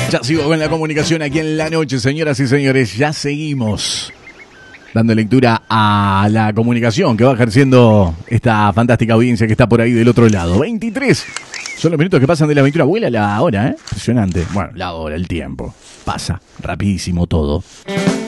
Ya sigo con la comunicación aquí en la noche, señoras y señores. Ya seguimos dando lectura a la comunicación que va ejerciendo esta fantástica audiencia que está por ahí del otro lado. 23 son los minutos que pasan de la aventura. Vuela la hora, ¿eh? Impresionante. Bueno, la hora, el tiempo. Pasa rapidísimo todo.